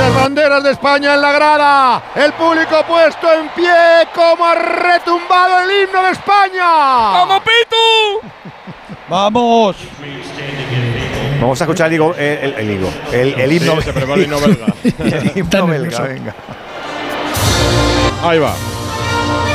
Muchas banderas de España en la grada. El público puesto en pie. Como ha retumbado el himno de España. ¡Vamos, Pitu! ¡Vamos! Vamos a escuchar el himno Sí, se prepara el himno belga. El himno belga, venga. Ahí va.